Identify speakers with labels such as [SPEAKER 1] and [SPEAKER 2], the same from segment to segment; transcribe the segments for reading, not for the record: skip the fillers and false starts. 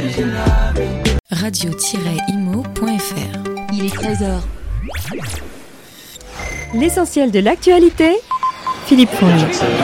[SPEAKER 1] radio-imo.fr.
[SPEAKER 2] Il est 13h.
[SPEAKER 3] L'essentiel de l'actualité, Philippe Fournier.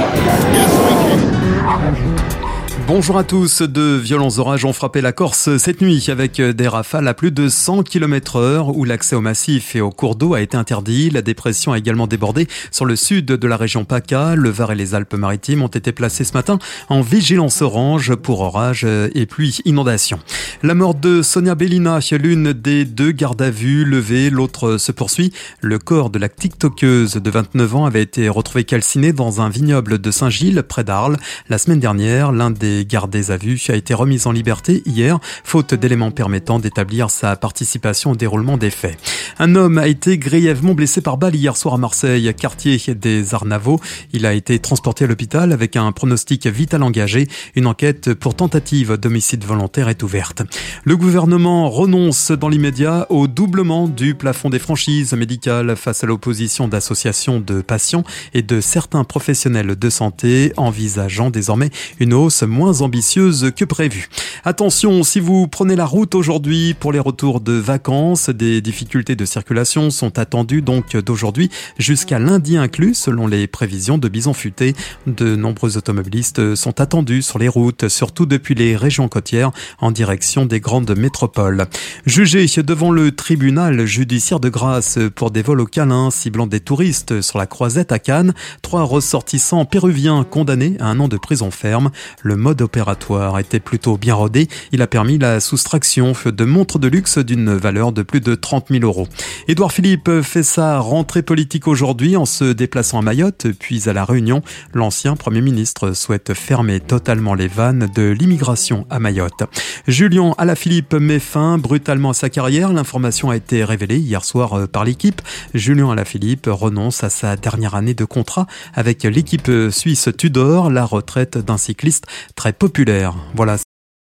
[SPEAKER 4] Bonjour à tous. De violents orages ont frappé la Corse cette nuit avec des rafales à plus de 100 km/h où l'accès au massif et aux cours d'eau a été interdit. La dépression a également débordé sur le sud de la région PACA. Le Var et les Alpes-Maritimes ont été placés ce matin en vigilance orange pour orages et pluie inondation. La mort de Sonia Bellina, l'une des deux gardes à vue levée, l'autre se poursuit. Le corps de la tiktokeuse de 29 ans avait été retrouvé calciné dans un vignoble de Saint-Gilles, près d'Arles. La semaine dernière, l'un des gardés à vue a été remis en liberté hier, faute d'éléments permettant d'établir sa participation au déroulement des faits. Un homme a été grièvement blessé par balle hier soir à Marseille, quartier des Arnavaux. Il a été transporté à l'hôpital avec un pronostic vital engagé. Une enquête pour tentative d'homicide volontaire est ouverte. Le gouvernement renonce dans l'immédiat au doublement du plafond des franchises médicales face à l'opposition d'associations de patients et de certains professionnels de santé, envisageant désormais une hausse moins ambitieuse que prévu. Attention, si vous prenez la route aujourd'hui pour les retours de vacances, des difficultés de circulation sont attendues donc d'aujourd'hui jusqu'à lundi inclus, selon les prévisions de Bison Futé. De nombreux automobilistes sont attendus sur les routes, surtout depuis les régions côtières en direction des grandes métropoles. Jugé devant le tribunal judiciaire de Grasse pour des vols au câlin ciblant des touristes sur la Croisette à Cannes, 3 ressortissants péruviens condamnés à 1 an de prison ferme. Le mode opératoire était plutôt bien rodé. Il a permis la soustraction de montres de luxe d'une valeur de plus de 30 000 €. Édouard Philippe fait sa rentrée politique aujourd'hui en se déplaçant à Mayotte, puis à La Réunion. L'ancien Premier ministre souhaite fermer totalement les vannes de l'immigration à Mayotte. Julien Alaphilippe met fin brutalement à sa carrière. L'information a été révélée hier soir par l'équipe. Julien Alaphilippe renonce à sa dernière année de contrat avec l'équipe suisse Tudor, la retraite d'un cycliste très populaire. Voilà.